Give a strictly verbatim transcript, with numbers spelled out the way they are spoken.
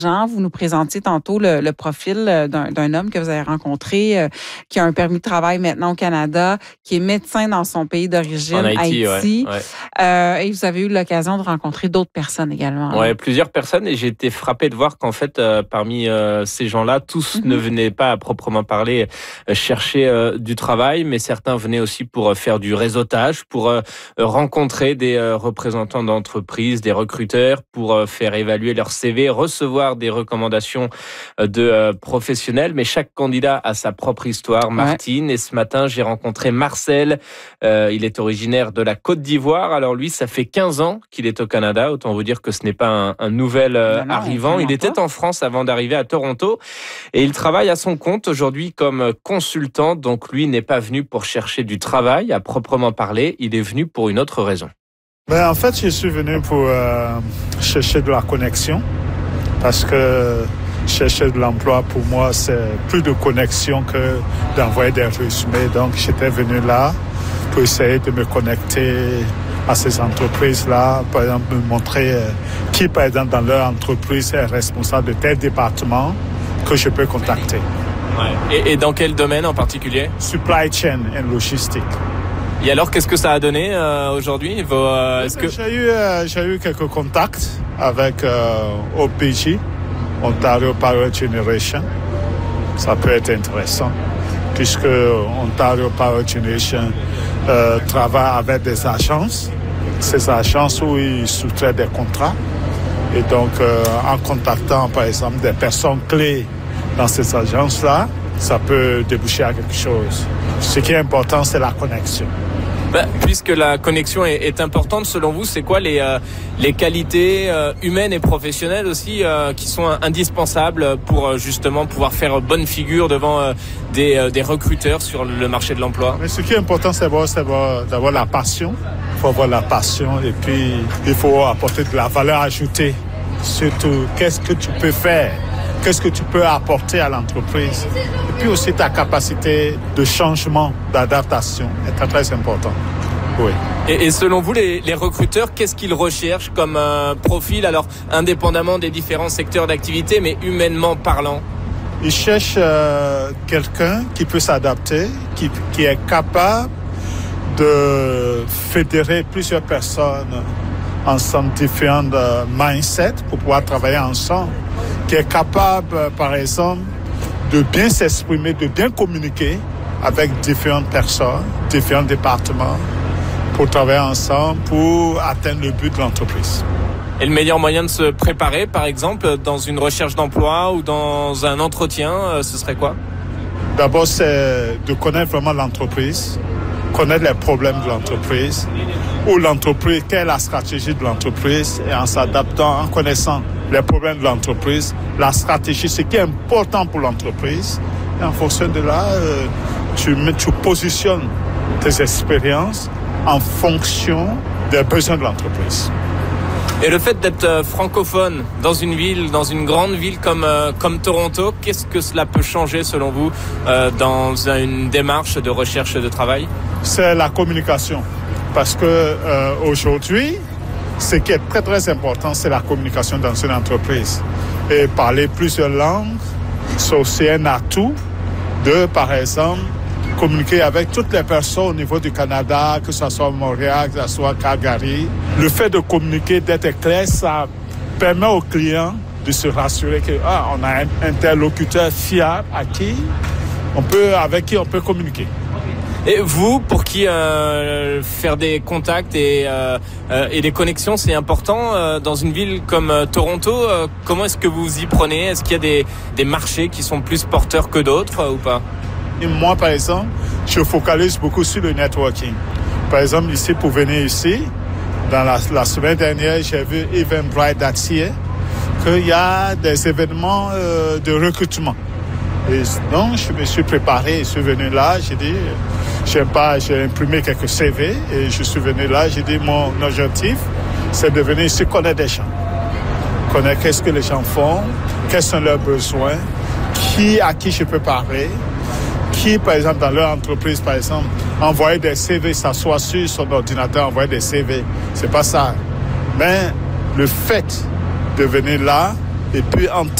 Jean, vous nous présentiez tantôt le, le profil d'un, d'un homme que vous avez rencontré, euh, qui a un permis de travail maintenant au Canada, qui est médecin dans son pays d'origine, en Haïti. Haïti. Ouais, ouais. Euh, et vous avez eu l'occasion de rencontrer d'autres personnes également. Ouais, plusieurs personnes, et j'ai été frappé de voir qu'en fait, euh, parmi euh, ces gens-là, tous mm-hmm. ne venaient pas à proprement parler euh, chercher euh, du travail, mais certains venaient aussi pour euh, faire du réseautage, pour euh, rencontrer des euh, représentants d'entreprises, des recruteurs, pour euh, faire évaluer leur C V, recevoir des recommandations de euh, professionnels, mais chaque candidat a sa propre histoire, Martine. Ouais. Et ce matin, j'ai rencontré Marcel. Euh, il est originaire de la Côte d'Ivoire. Alors lui, ça fait quinze ans qu'il est au Canada. Autant vous dire que ce n'est pas un, un nouvel euh, non, non, arrivant. Il était pas. en France avant d'arriver à Toronto. Et il travaille à son compte aujourd'hui comme consultant. Donc lui n'est pas venu pour chercher du travail, à proprement parler. Il est venu pour une autre raison. Ben, en fait, je suis venu pour euh, chercher de la connexion. Parce que chercher de l'emploi, pour moi, c'est plus de connexion que d'envoyer des résumés. Donc, j'étais venu là pour essayer de me connecter à ces entreprises-là. Par exemple, me montrer qui, par exemple, dans leur entreprise est responsable de tel département que je peux contacter. Ouais. Et, et dans quel domaine en particulier? Supply chain et logistique. Et alors, qu'est-ce que ça a donné euh, aujourd'hui? Vos, euh, est-ce que... J'ai eu, euh, j'ai eu quelques contacts avec euh, O P J, Ontario Power Generation. Ça peut être intéressant, puisque Ontario Power Generation euh, travaille avec des agences. Ces agences où ils sous-traitent des contrats. Et donc, euh, en contactant, par exemple, des personnes clés dans ces agences-là, ça peut déboucher à quelque chose. Ce qui est important, c'est la connexion. Ben, puisque la connexion est, est importante, selon vous, c'est quoi les, euh, les qualités euh, humaines et professionnelles aussi euh, qui sont indispensables pour euh, justement pouvoir faire bonne figure devant euh, des, euh, des recruteurs sur le marché de l'emploi? Mais ce qui est important, c'est d'avoir, c'est d'avoir, d'avoir la passion. Il faut avoir la passion et puis il faut apporter de la valeur ajoutée. Surtout, qu'est-ce que tu peux faire? Qu'est-ce que tu peux apporter à l'entreprise? Et puis aussi ta capacité de changement, d'adaptation est très, très important. Oui. Et, et selon vous, les, les recruteurs, qu'est-ce qu'ils recherchent comme euh, profil, alors indépendamment des différents secteurs d'activité, mais humainement parlant? Ils cherchent euh, quelqu'un qui peut s'adapter, qui, qui est capable de fédérer plusieurs personnes ensemble, différents euh, mindsets pour pouvoir travailler ensemble, qui est capable, euh, par exemple, de bien s'exprimer, de bien communiquer avec différentes personnes, différents départements, pour travailler ensemble, pour atteindre le but de l'entreprise. Et le meilleur moyen de se préparer, par exemple, dans une recherche d'emploi ou dans un entretien, euh, ce serait quoi? D'abord, c'est de connaître vraiment l'entreprise, connaître les problèmes de l'entreprise, ou l'entreprise, quelle est la stratégie de l'entreprise, et en s'adaptant, en connaissant les problèmes de l'entreprise, la stratégie, ce qui est important pour l'entreprise. Et en fonction de là, euh, tu, tu positionnes tes expériences en fonction des besoins de l'entreprise. Et le fait d'être francophone dans une ville, dans une grande ville comme, euh, comme Toronto, qu'est-ce que cela peut changer selon vous euh, dans une démarche de recherche de travail? C'est la communication. Parce que euh, aujourd'hui, ce qui est très très important, c'est la communication dans une entreprise. Et parler plusieurs langues, c'est aussi un atout de, par exemple, communiquer avec toutes les personnes au niveau du Canada, que ce soit Montréal, que ce soit Calgary. Le fait de communiquer, d'être clair, ça permet aux clients de se rassurer que ah, on a un interlocuteur fiable à qui on peut, avec qui on peut communiquer. Et vous, pour qui euh, faire des contacts et, euh, euh, et des connexions, c'est important euh, dans une ville comme euh, Toronto. Euh, comment est-ce que vous y prenez? Est-ce qu'il y a des, des marchés qui sont plus porteurs que d'autres euh, ou pas? Et moi, par exemple, je focalise beaucoup sur le networking. Par exemple, ici, pour venir ici, dans la, la semaine dernière, j'ai vu Eventbrite dot C A qu'il y a des événements euh, de recrutement. Et donc, je me suis préparé, je suis venu là, j'ai dit, j'aime pas, j'ai imprimé quelques C V et je suis venu là, j'ai dit, mon objectif, c'est de venir ici connaître des gens. Connaître qu'est-ce que les gens font, quels sont leurs besoins, qui, à qui je peux parler, qui, par exemple, dans leur entreprise, par exemple, envoyer des C V, s'asseoir sur son ordinateur, envoyer des C V. C'est pas ça. Mais le fait de venir là, Et puis, en